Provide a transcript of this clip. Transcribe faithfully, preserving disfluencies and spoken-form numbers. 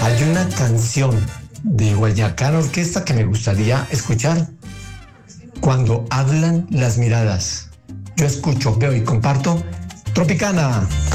Hay una canción de Guayacán Orquesta que me gustaría escuchar. Cuando hablan las miradas. Yo escucho, veo y comparto Tropicana.